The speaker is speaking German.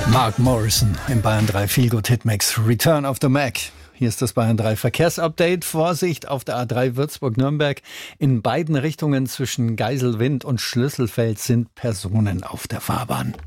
Mark Morrison im Bayern 3 Feelgood Hitmix Return of the Mac. Hier ist das Bayern 3 Verkehrsupdate. Vorsicht auf der A3 Würzburg-Nürnberg. In beiden Richtungen zwischen Geiselwind und Schlüsselfeld sind Personen auf der Fahrbahn.